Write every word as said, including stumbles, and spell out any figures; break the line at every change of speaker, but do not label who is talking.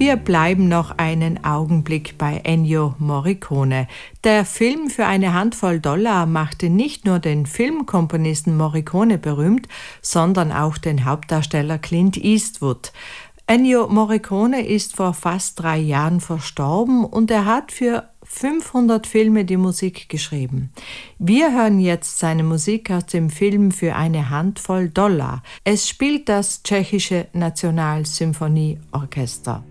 Wir bleiben noch einen Augenblick bei Ennio Morricone. Der Film für eine Handvoll Dollar machte nicht nur den Filmkomponisten Morricone berühmt, sondern auch den Hauptdarsteller Clint Eastwood. Ennio Morricone ist vor fast drei Jahren verstorben und er hat für fünfhundert Filme die Musik geschrieben. Wir hören jetzt seine Musik aus dem Film für eine Handvoll Dollar. Es spielt das tschechische Nationalsymphonieorchester.